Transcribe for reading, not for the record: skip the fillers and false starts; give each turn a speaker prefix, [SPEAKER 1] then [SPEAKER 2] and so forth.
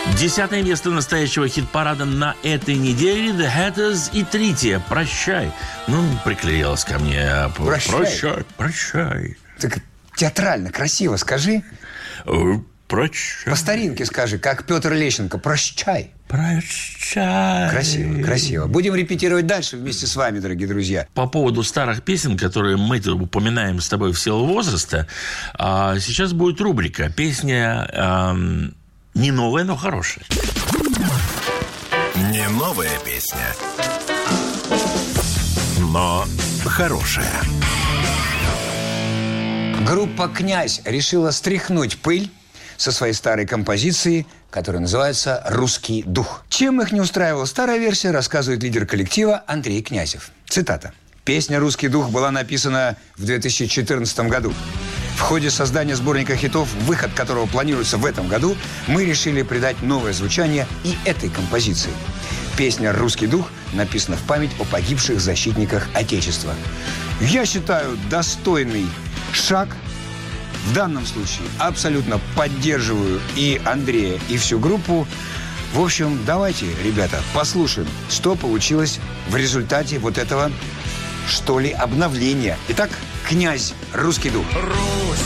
[SPEAKER 1] 10 место настоящего хит-парада на этой неделе. The Hatters и третье «Прощай». Ну, приклеилась ко мне.
[SPEAKER 2] Прощай.
[SPEAKER 1] Прощай.
[SPEAKER 2] Так театрально, красиво скажи.
[SPEAKER 1] Прощай.
[SPEAKER 2] По старинке скажи, как Петр Лещенко. Прощай.
[SPEAKER 1] Прощай.
[SPEAKER 2] Красиво, красиво. Будем репетировать дальше вместе с вами, дорогие друзья.
[SPEAKER 1] По поводу старых песен, которые мы упоминаем с тобой в силу возраста, сейчас будет рубрика. Песня не новая, но хорошая.
[SPEAKER 3] Не новая песня, но хорошая.
[SPEAKER 2] Группа «Князь» решила стряхнуть пыль со своей старой композиции, которая называется «Русский дух». Чем их не устраивала старая версия, рассказывает лидер коллектива Андрей Князев. Цитата. «Песня «Русский дух» была написана в 2014 году. В ходе создания сборника хитов, выход которого планируется в этом году, мы решили придать новое звучание и этой композиции. Песня «Русский дух» написана в память о погибших защитниках Отечества. Я считаю, достойный шаг. В данном случае абсолютно поддерживаю и Андрея, и всю группу. В общем, давайте, ребята, послушаем, что получилось в результате вот этого, что ли, обновления. Итак, «Князь», «Русский дух».
[SPEAKER 4] Русь,